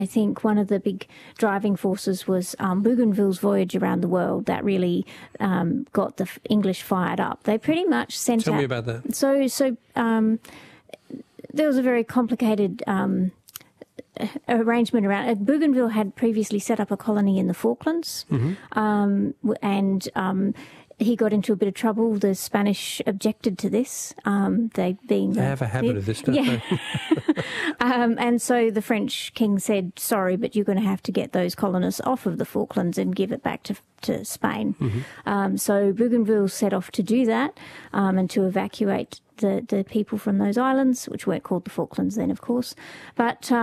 I think one of the big driving forces was Bougainville's voyage around the world that really got the English fired up. They pretty much sent Tell out... me about that. So there was a very complicated arrangement around... Bougainville had previously set up a colony in the Falklands, and he got into a bit of trouble. The Spanish objected to this. They have a habit of this, don't they? And so the French king said, sorry, but you're going to have to get those colonists off of the Falklands and give it back to Spain. So Bougainville set off to do that and to evacuate the people from those islands, which weren't called the Falklands then, of course. But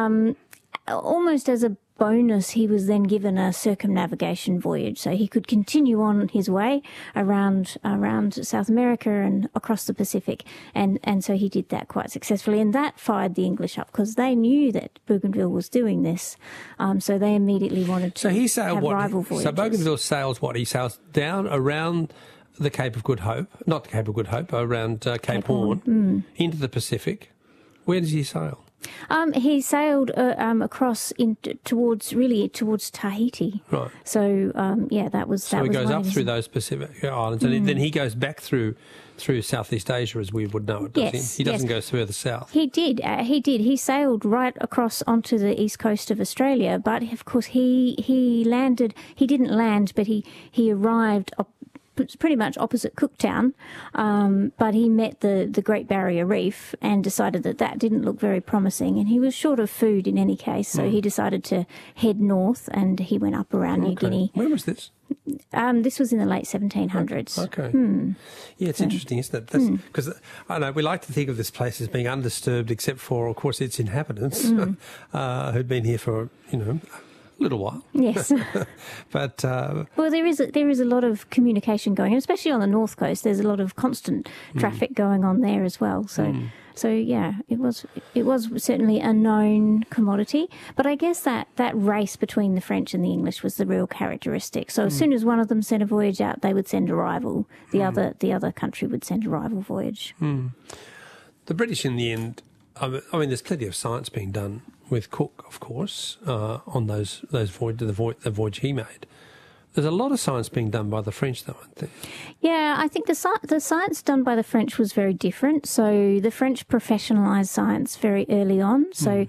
almost as a bonus, he was then given a circumnavigation voyage, so he could continue on his way around South America and across the Pacific, and so he did that quite successfully, and that fired the English up because they knew that Bougainville was doing this, so they immediately wanted to have rival voyages. So Bougainville sails what? He sails down around the Cape of Good Hope, not the Cape of Good Hope, around Cape Horn, into the Pacific. Where does he sail? He sailed across towards Tahiti. Right. So that was. So he goes up through those Pacific islands, and then he goes back through Southeast Asia, as we would know it. Does he? He doesn't go further south. He did. He sailed right across onto the east coast of Australia, but of course he landed. He didn't land, but he arrived pretty much opposite Cooktown, but he met the Great Barrier Reef and decided that didn't look very promising, and he was short of food in any case, so he decided to head north, and he went up around New Guinea. When was this? This was in the late 1700s. Okay. Yeah, it's interesting, isn't it? Because I know we like to think of this place as being undisturbed, except for, of course, its inhabitants who'd been here for, a little while. Yes. But well, there is a lot of communication going on, especially on the north coast. There's a lot of constant traffic going on there as well. So yeah, it was certainly a known commodity. But I guess that race between the French and the English was the real characteristic. So as soon as one of them sent a voyage out, they would send a rival. The other country would send a rival voyage. The British, in the end, I mean, there's plenty of science being done with Cook, of course, on those voyages, the voyage he made. There's a lot of science being done by the French, though, aren't there? Yeah, I think the science done by the French was very different. So the French professionalised science very early on. So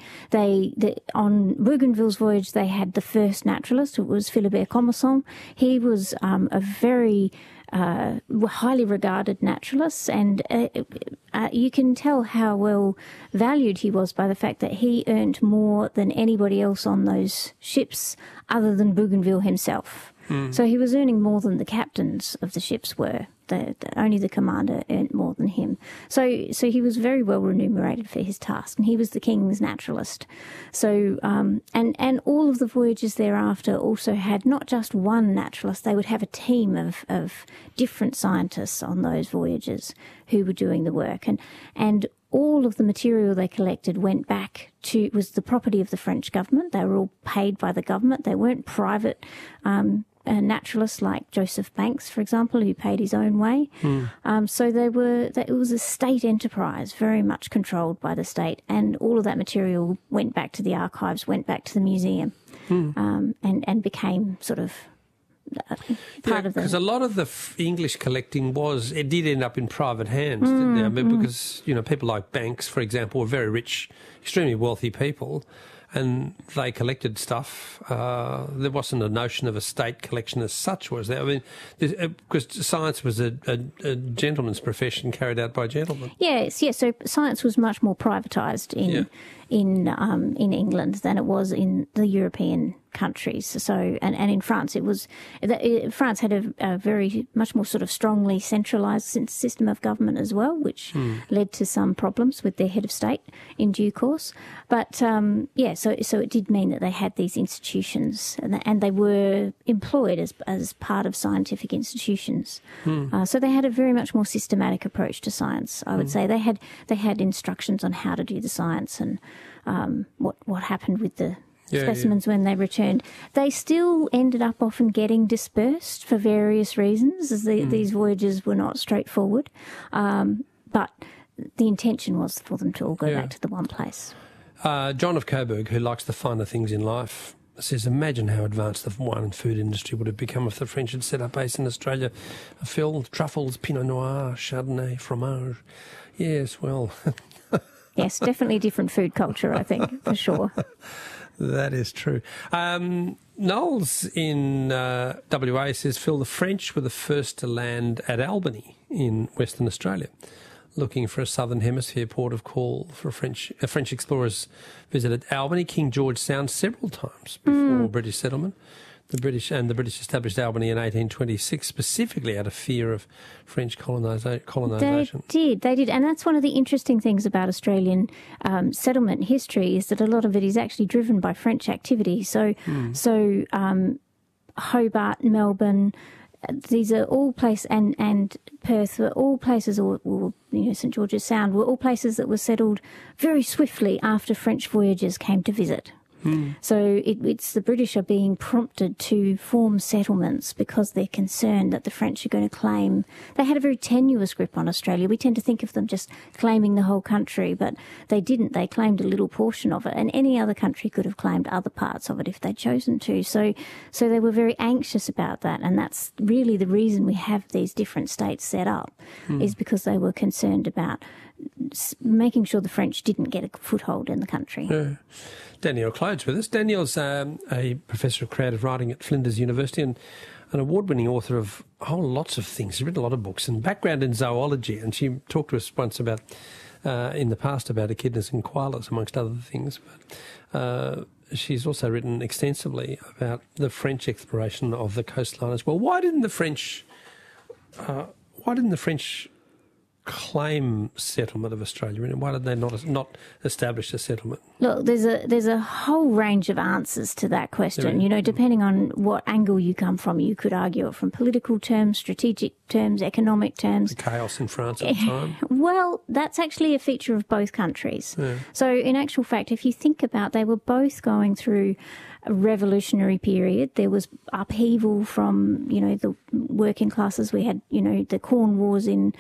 on Bougainville's voyage, they had the first naturalist. It was Philibert Commerson. He was a very highly regarded naturalist, and you can tell how well valued he was by the fact that he earned more than anybody else on those ships other than Bougainville himself. So he was earning more than the captains of the ships were. Only the commander earned more than him. So he was very well remunerated for his task, and he was the king's naturalist. So and all of the voyages thereafter also had not just one naturalist. They would have a team of different scientists on those voyages who were doing the work, and all of the material they collected went back was the property of the French government. They were all paid by the government. They weren't private naturalists like Joseph Banks, for example, who paid his own way. So it was a state enterprise, very much controlled by the state, and all of that material went back to the archives, went back to the museum, and became sort of part of the... Because a lot of the English collecting it did end up in private hands, didn't it? I mean, because, people like Banks, for example, were very rich, extremely wealthy people, and they collected stuff. There wasn't a notion of a state collection as such, was there? I mean, because science was a gentleman's profession carried out by gentlemen. Yes. So science was much more privatised in England than it was in the European countries. So and in France, France had a very much more sort of strongly centralised system of government as well, which led to some problems with their head of state in due course. But so it did mean that they had these institutions, and they were employed as part of scientific institutions. So they had a very much more systematic approach to science. I would say they had instructions on how to do the science and what happened with the specimens when they returned. They still ended up often getting dispersed for various reasons, as these voyages were not straightforward. But the intention was for them to all go back to the one place. John of Coburg, who likes the finer things in life, says, imagine how advanced the wine and food industry would have become if the French had set up base in Australia. Phil, truffles, Pinot Noir, Chardonnay, fromage. Yes, well... Yes, definitely a different food culture, I think, for sure. That is true. Knowles in WA says, Phil, the French were the first to land at Albany in Western Australia, looking for a Southern Hemisphere port of call for French explorers visited Albany, King George Sound several times before British settlement. The British established Albany in 1826 specifically out of fear of French colonisation. They did. And that's one of the interesting things about Australian settlement history is that a lot of it is actually driven by French activity. So Hobart, Melbourne, these are all places, and Perth were all places, or St George's Sound were all places that were settled very swiftly after French voyagers came to visit. So it's the British are being prompted to form settlements because they're concerned that the French are going to claim. They had a very tenuous grip on Australia. We tend to think of them just claiming the whole country, but they didn't. They claimed a little portion of it, and any other country could have claimed other parts of it if they'd chosen to. So they were very anxious about that, and that's really the reason we have these different states set up, is because they were concerned about making sure the French didn't get a foothold in the country. Yeah. Danielle Clode's with us. Danielle's a professor of creative writing at Flinders University and an award-winning author of lots of things. She's written a lot of books and background in zoology, and she talked to us once about, in the past, about echidnas and koalas, amongst other things. But she's also written extensively about the French exploration of the coastline as well. Why didn't the French claim settlement of Australia, and why did they not establish a settlement? Look, there's a whole range of answers to that question. Depending on what angle you come from, you could argue it from political terms, strategic terms, economic terms. The chaos in France at the time. Well, that's actually a feature of both countries. Yeah. So in actual fact, if you think about, they were both going through a revolutionary period. There was upheaval from, the working classes. We had, the Corn Wars in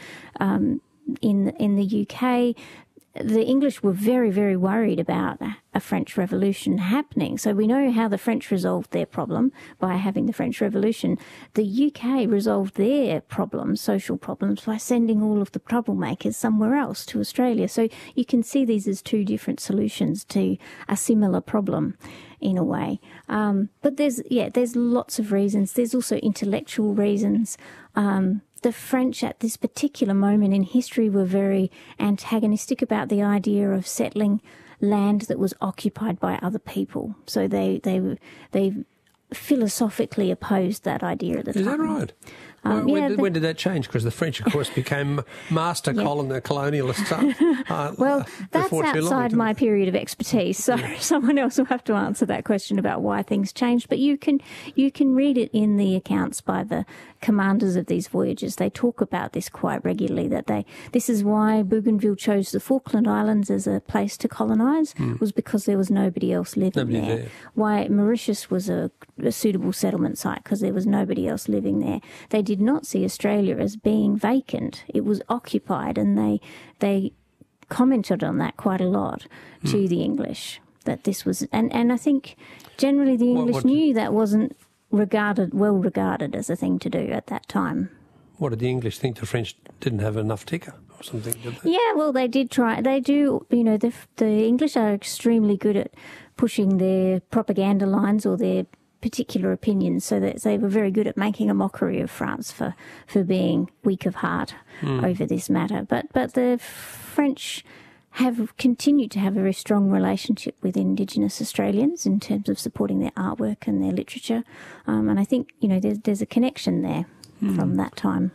the UK. The English were very, very worried about a French Revolution happening. So we know how the French resolved their problem by having the French Revolution. The UK resolved their problems, social problems, by sending all of the troublemakers somewhere else to Australia. So you can see these as two different solutions to a similar problem in a way. But there's lots of reasons. There's also intellectual reasons. The French at this particular moment in history were very antagonistic about the idea of settling land that was occupied by other people. So they philosophically opposed that idea at the time. Is that right? When did that change? Because the French, of course, became master colonialists. Well, that's outside my period of expertise, so someone else will have to answer that question about why things changed. But you can read it in the accounts by the commanders of these voyages. They talk about this quite regularly, that this is why Bougainville chose the Falkland Islands as a place to colonise, was because there was nobody else living there. Why Mauritius was a suitable settlement site, because there was nobody else living there. They did not see Australia as being vacant. It was occupied, and they commented on that quite a lot to the English, that this was, and I think generally the English knew that wasn't well regarded as a thing to do at that time. What did the English think? The French didn't have enough ticker or something, did they? Yeah, well, they did try. They do, the English are extremely good at pushing their propaganda lines or their particular opinions, so that they were very good at making a mockery of France for being weak of heart over this matter. But the French have continued to have a very strong relationship with Indigenous Australians in terms of supporting their artwork and their literature, and I think there's a connection there from that time.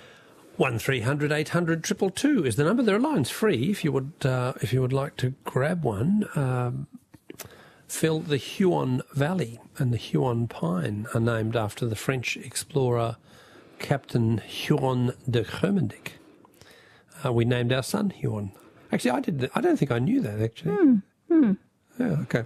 1300 800 222 is the number. There are lines free if you would like to grab one. Phil, the Huon Valley and the Huon Pine are named after the French explorer Captain Huon de Groenendael. We named our son Huon. Actually, I don't think I knew that, actually. Yeah, okay.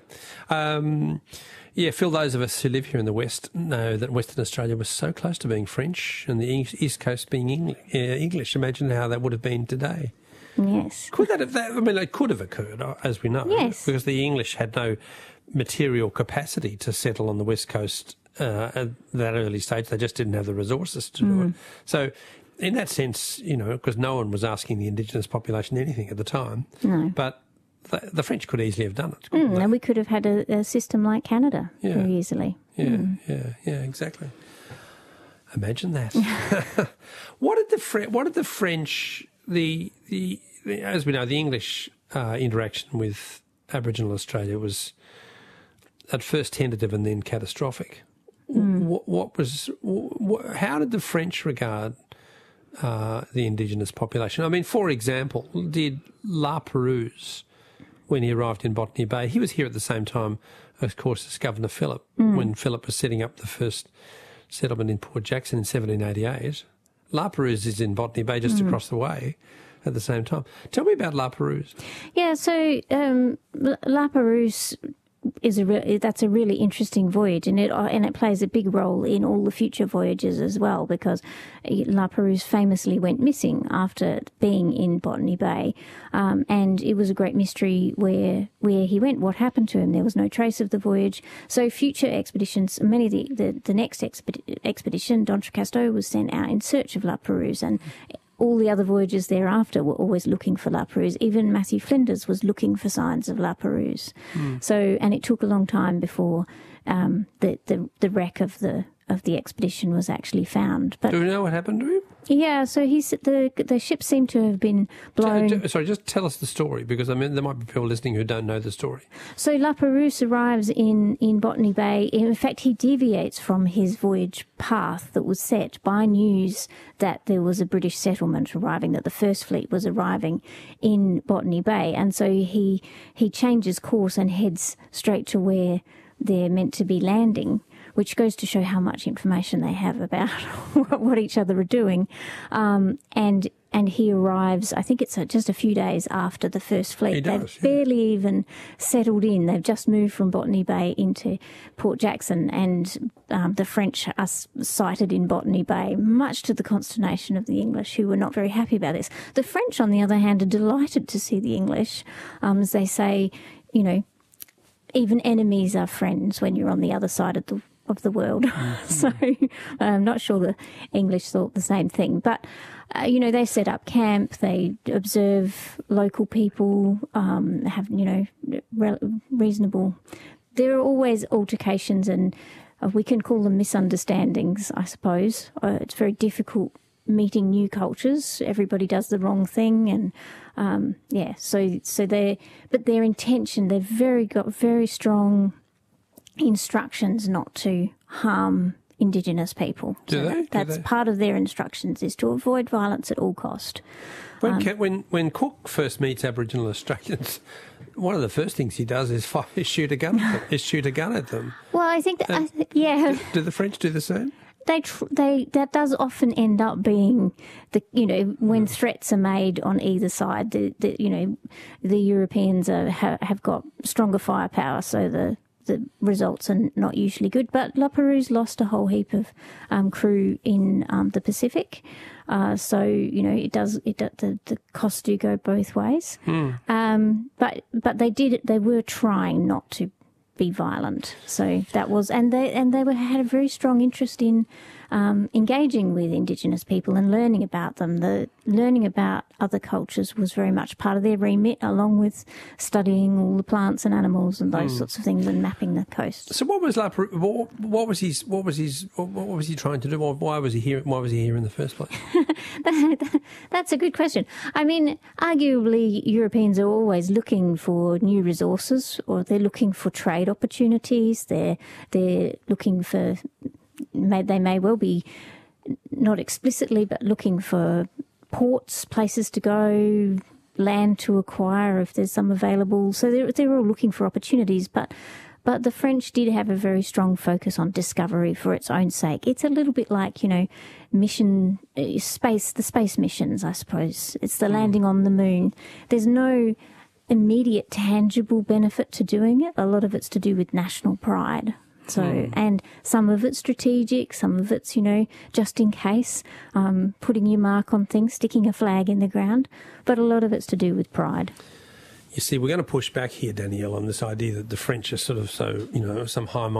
Phil, those of us who live here in the West know that Western Australia was so close to being French and the East Coast being English. Imagine how that would have been today. Yes. Could that have, I mean, it could have occurred, as we know. Yes. Because the English had no material capacity to settle on the West Coast at that early stage. They just didn't have the resources to do it. So in that sense, because no one was asking the indigenous population anything at the time. No. But the French could easily have done it. couldn't they? And we could have had a system like Canada very easily. Yeah, exactly. Imagine that. What did the French, as we know, the English interaction with Aboriginal Australia was at first tentative and then catastrophic. How did the French regard the indigenous population? I mean, for example, did La Perouse, when he arrived in Botany Bay, he was here at the same time, of course, as Governor Phillip, when Phillip was setting up the first settlement in Port Jackson in 1788. La Perouse is in Botany Bay, just across the way, at the same time. Tell me about La Perouse. Yeah, so La Perouse that's a really interesting voyage, and it plays a big role in all the future voyages as well, because La Perouse famously went missing after being in Botany Bay, and it was a great mystery where he went, what happened to him. There was no trace of the voyage. So future expeditions, many of the next expedition, D'Entrecasteaux, was sent out in search of La Perouse, and all the other voyages thereafter were always looking for La Perouse. Even Matthew Flinders was looking for signs of La Perouse. So, and it took a long time before the wreck of the expedition was actually found. But do we know what happened to him? Yeah, so the ship seemed to have been blown. Sorry, just tell us the story, because I mean there might be people listening who don't know the story. So La Perouse arrives in Botany Bay. In fact, he deviates from his voyage path that was set by news that there was a British settlement arriving, that the First Fleet was arriving in Botany Bay, and so he changes course and heads straight to where they're meant to be landing, which goes to show how much information they have about what each other are doing. And he arrives, I think it's just a few days after the First Fleet. They've barely even settled in. They've just moved from Botany Bay into Port Jackson, and the French are sighted in Botany Bay, much to the consternation of the English, who were not very happy about this. The French, on the other hand, are delighted to see the English, as they say, even enemies are friends when you're on the other side of the world. So I'm not sure the English thought the same thing. But, they set up camp, they observe local people, have, reasonable... There are always altercations, and we can call them misunderstandings, I suppose. It's very difficult meeting new cultures. Everybody does the wrong thing, and so their intention, they've got very strong instructions not to harm Indigenous people. That's part of their instructions, is to avoid violence at all cost. When Cook first meets Aboriginal Australians, one of the first things he does is shoot a gun at them. Well, I think that, Do the French do the same? That does often end up being when threats are made on either side. The Europeans have got stronger firepower, so the results are not usually good. But La Perouse lost a whole heap of crew in the Pacific, so the costs do go both ways. But they were trying not to be violent. So that was, and they had a very strong interest in engaging with Indigenous people and learning about them. The learning about other cultures was very much part of their remit, along with studying all the plants and animals and those sorts of things, and mapping the coast. So what was he trying to do? Why was he here? Why was he here in the first place? That's a good question. I mean, arguably, Europeans are always looking for new resources, or they're looking for trade opportunities. They're looking for, they may well be, not explicitly, but looking for ports, places to go, land to acquire if there's some available. So they're all looking for opportunities, but the French did have a very strong focus on discovery for its own sake. It's a little bit like, the space missions, I suppose. It's the landing on the moon. There's no immediate tangible benefit to doing it. A lot of it's to do with national pride. So, and some of it's strategic, some of it's, just in case, putting your mark on things, sticking a flag in the ground, but a lot of it's to do with pride. You see, we're going to push back here, Danielle, on this idea that the French are sort of some high